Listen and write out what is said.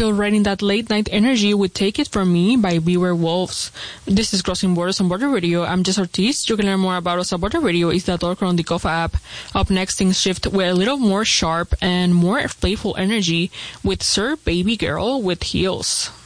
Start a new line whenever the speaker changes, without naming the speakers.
still riding that late night energy with Take It From Me by Beware Wolves. This is Crossing Borders on Border Radio. I'm Jess Ortiz. You can learn more about us at Border Radio is the Talk on the Kofa app. Up next, things shift with a little more sharp and more playful energy with Sir Baby Girl with Heels.